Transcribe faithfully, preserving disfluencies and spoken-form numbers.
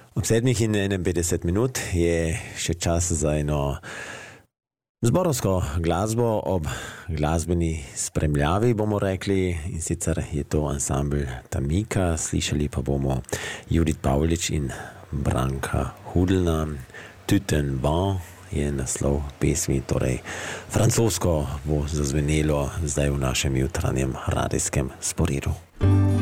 Ob sedmih in enainpetdeset minut je še čas za eno zborovsko glasbo ob glasbeni spremljavi, bomo rekli, in sicer je to ansambel Tamika, slišali pa bomo Judith Pavlič in Branka Hudlna. Tuten Ban je naslov pesmi, torej francosko bo zazvenelo zdaj v našem jutranjem radijskem sporidu.